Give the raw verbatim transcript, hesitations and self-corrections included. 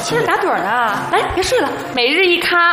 现在打盹呢，来别睡了，每日一咖